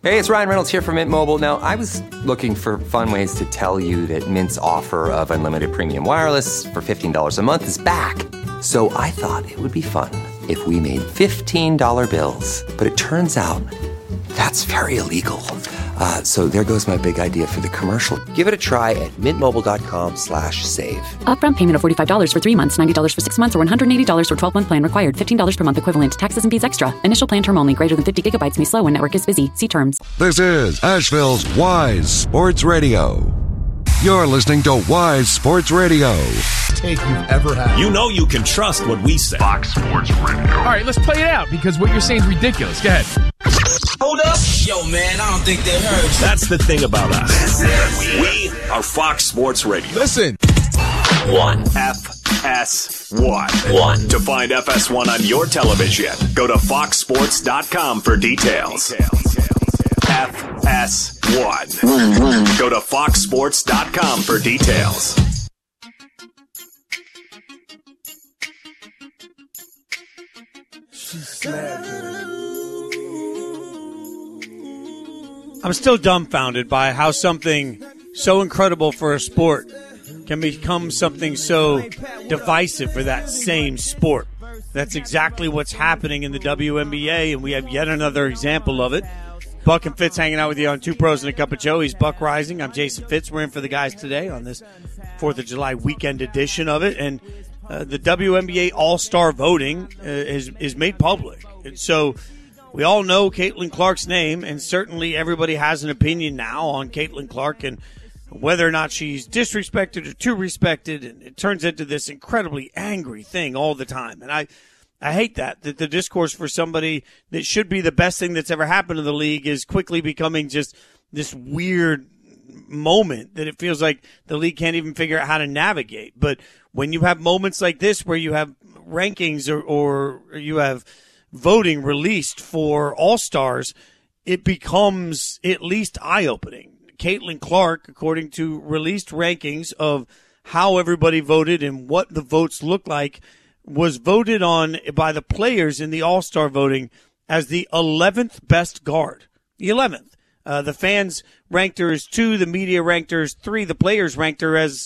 Hey, it's Ryan Reynolds here from Mint Mobile. Now, I was looking for fun ways to tell you that Mint's offer of unlimited premium wireless for $15 a month is back. So I thought it would be fun if we made $15 bills. But it turns out that's very illegal. So there goes my big idea for the commercial. Give it a try at mintmobile.com/save. Upfront payment of $45 for 3 months, $90 for 6 months, or $180 for 12-month plan required. $15 per month equivalent. Taxes and fees extra. Initial plan term only. Greater than 50 gigabytes may slow when network is busy. See terms. This is Asheville's Wise Sports Radio. You're listening to Wise Sports Radio. Take you've ever had. You know you can trust what we say. Fox Sports Radio. All right, let's play it out because what you're saying is ridiculous. Go ahead. Hold up. Yo, man, I don't think they heard you. That's the thing about us. We are Fox Sports Radio. Listen. 1. FS1. To find FS1 on your television, go to foxsports.com for details. FS1. Go to foxsports.com for details. I'm still dumbfounded by how something so incredible for a sport can become something so divisive for that same sport. That's exactly what's happening in the WNBA, and we have yet another example of it. Buck and Fitz hanging out with you on Two Pros and a Cup of Joe. He's Buck Rising. I'm Jason Fitz. We're in for the guys today on this 4th of July weekend edition of it. And the WNBA All-Star voting is made public. And so we all know Caitlin Clark's name, and certainly everybody has an opinion now on Caitlin Clark and whether or not she's disrespected or too respected. And it turns into this incredibly angry thing all the time. And I hate that the discourse for somebody that should be the best thing that's ever happened to the league is quickly becoming just this weird moment that it feels like the league can't even figure out how to navigate. But when you have moments like this where you have rankings or you have voting released for All-Stars, it becomes at least eye-opening. Caitlin Clark, according to released rankings of how everybody voted and what the votes look like, was voted on by the players in the All-Star voting as the 11th best guard. The 11th. The fans ranked her as 2, the media ranked her as 3, the players ranked her as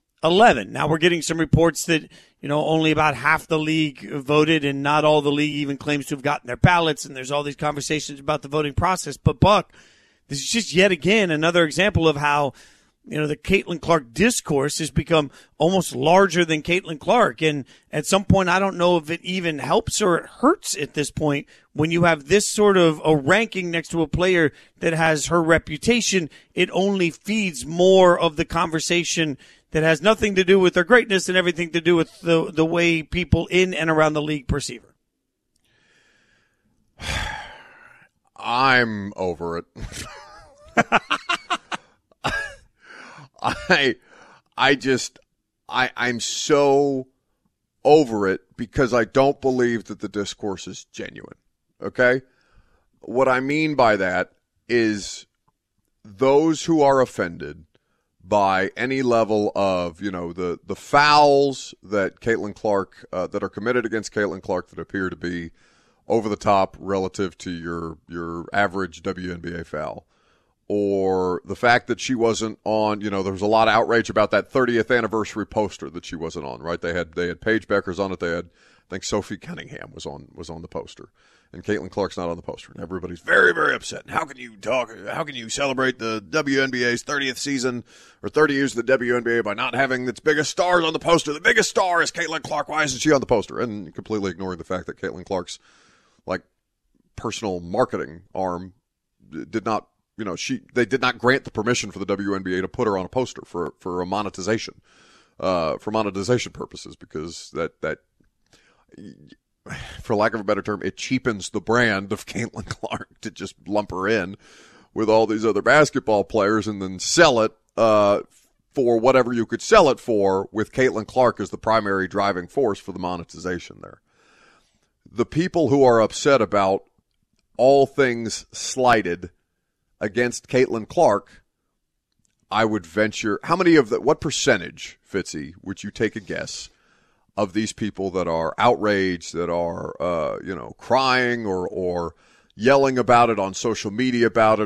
11. Now we're getting some reports that, only about half the league voted and not all the league even claims to have gotten their ballots, and there's all these conversations about the voting process. But Buck, this is just yet again another example of how, the Caitlin Clark discourse has become almost larger than Caitlin Clark. And at some point, I don't know if it even helps or it hurts at this point when you have this sort of a ranking next to a player that has her reputation. It only feeds more of the conversation that has nothing to do with her greatness and everything to do with the way people in and around the league perceive her. I'm over it. I'm so over it because I don't believe that the discourse is genuine. Okay? What I mean by that is those who are offended by any level of, the fouls that Caitlin Clark, that are committed against Caitlin Clark that appear to be over the top relative to your average WNBA foul. Or the fact that she wasn't on, there was a lot of outrage about that 30th anniversary poster that she wasn't on, right? They had Paige Beckers on it. They had, I think Sophie Cunningham was on the poster. And Caitlin Clark's not on the poster. And everybody's very, very upset. And how can you celebrate the WNBA's 30th season or 30 years of the WNBA by not having its biggest stars on the poster? The biggest star is Caitlin Clark. Why isn't she on the poster? And completely ignoring the fact that Caitlin Clark's personal marketing arm did not, they did not grant the permission for the WNBA to put her on a poster for a monetization, for monetization purposes, because that, for lack of a better term, it cheapens the brand of Caitlin Clark to just lump her in with all these other basketball players and then sell it for whatever you could sell it for, with Caitlin Clark as the primary driving force for the monetization there. The people who are upset about all things slighted against Caitlin Clark, I would venture, what percentage, Fitzy, would you take a guess of these people that are outraged, that are, crying or yelling about it on social media about it,